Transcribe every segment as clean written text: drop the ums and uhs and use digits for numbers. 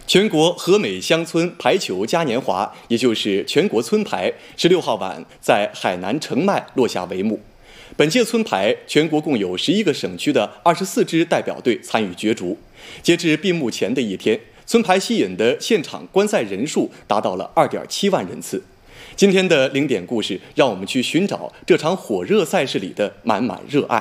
全国和美乡村排球嘉年华，也就是全国村排，16号晚在海南澄迈落下帷幕。本届村排，全国共有11个省区的24支代表队参与角逐。截至闭幕前的一天，村排吸引的现场观赛人数达到了2.7万人次。今天的0点故事，让我们去寻找这场火热赛事里的满满热爱。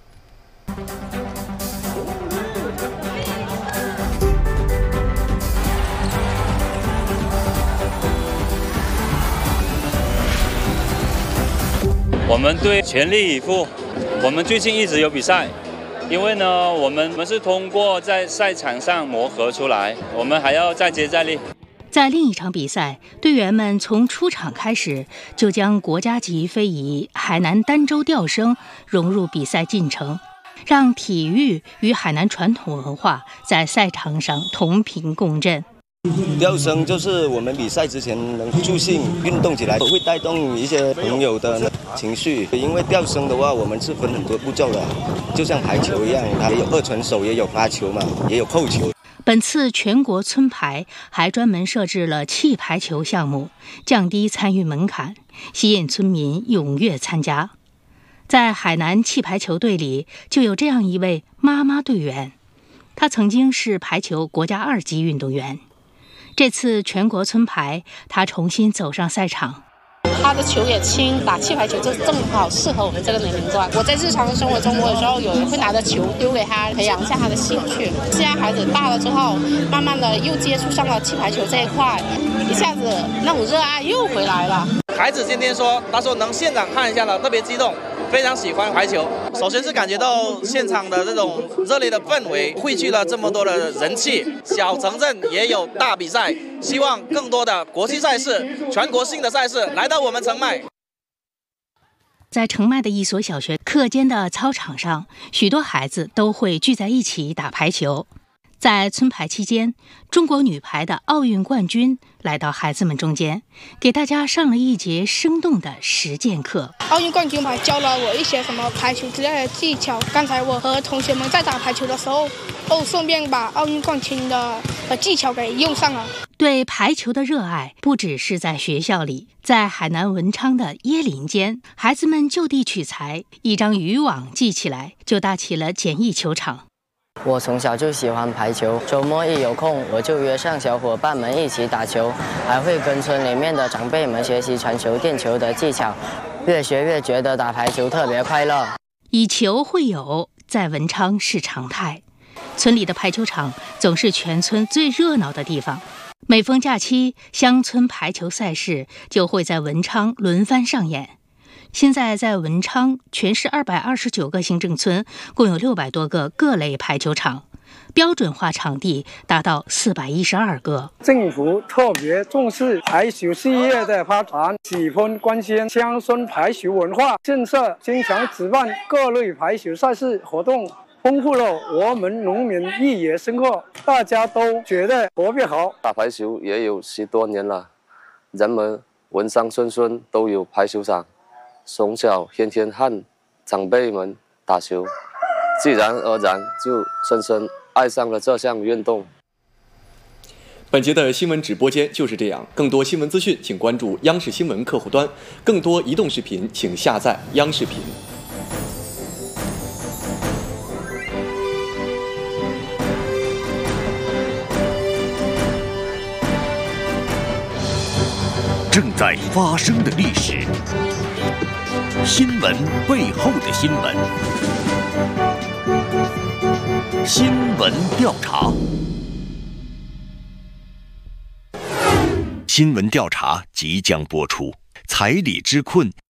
我们队全力以赴，我们最近一直有比赛，因为呢，我们是通过在赛场上磨合出来，我们还要再接再厉。 在另一场比赛，队员们从出场开始就将国家级非遗海南儋州吊声融入比赛进程，让体育与海南传统文化在赛场上同频共振。 吊声就是我们比赛之前能助兴运动起来，会带动一些朋友的情绪。因为吊声的话，我们是分很多步骤的，就像排球一样，它也有二传手，也有发球嘛，也有扣球。 本次全国村排还专门设置了气排球项目，降低参与门槛，吸引村民踊跃参加。在海南气排球队里，就有这样一位妈妈队员，她曾经是排球国家2级运动员。这次全国村排，她重新走上赛场。 他的球也轻，打气排球就正好适合我们这个年龄段。我在日常生活中，我有时候会拿着球丢给他，培养一下他的兴趣。现在孩子大了之后，慢慢的又接触上了气排球这一块，一下子那种热爱又回来了。 孩子今天说，他说能现场看一下了，特别激动，非常喜欢排球。首先是感觉到现场的这种热烈的氛围，汇聚了这么多的人气。小城镇也有大比赛，希望更多的国际赛事、全国性的赛事来到我们澄迈。 在澄迈的一所小学课间的操场上，许多孩子都会聚在一起打排球。在村排期间，中国女排的奥运冠军来到孩子们中间，给大家上了一节生动的实践课。 奥运冠军牌教了我一些什么排球之类的技巧。刚才我和同学们在打排球的时候，顺便把奥运冠军的技巧给用上了。 对排球的热爱不只是在学校里，在海南文昌的椰林间，孩子们就地取材，一张渔网系起来，就搭起了简易球场。 我从小就喜欢排球，周末一有空我就约上小伙伴们一起打球，还会跟村里面的长辈们学习传球、垫球的技巧，越学越觉得打排球特别快乐。 以球会友，在文昌是常态。村里的排球场总是全村最热闹的地方。每逢假期，乡村排球赛事就会在文昌轮番上演。现在在文昌，全市229个行政村，共有600多个各类排球场，标准化场地达到412个。 政府特别重视排球事业的发展，喜欢关心乡村排球文化政策，经常举办各类排球赛事活动，丰富了我们农民业余生活，大家都觉得特别好。 打排球也有10多年了，人们文乡村村都有排球场，从小天天和长辈们打球，自然而然就深深爱上了这项运动。 本节的新闻直播间就是这样，更多新闻资讯请关注央视新闻客户端，更多移动视频请下载央视频。 正在发生的历史，新闻背后的新闻，新闻调查。新闻调查即将播出，彩礼之困